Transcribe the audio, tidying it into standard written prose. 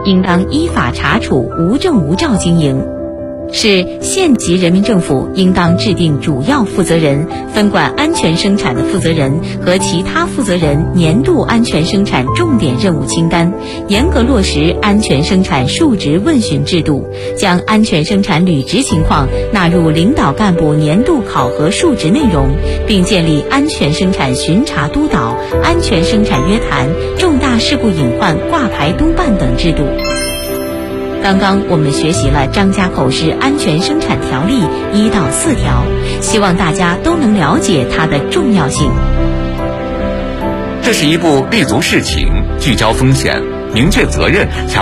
应当依法查处无证无照经营。是县级人民政府应当制定主要负责人、分管安全生产的负责人和其他负责人年度安全生产重点任务清单，严格落实安全生产述职问询制度，将安全生产履职情况纳入领导干部年度考核述职内容，并建立安全生产巡查督导、安全生产约谈、重大事故隐患挂牌督办等制度。刚刚我们学习了张家口市安全生产条例1到4条，希望大家都能了解它的重要性。 这是一部立足事情、聚焦风险、明确责任、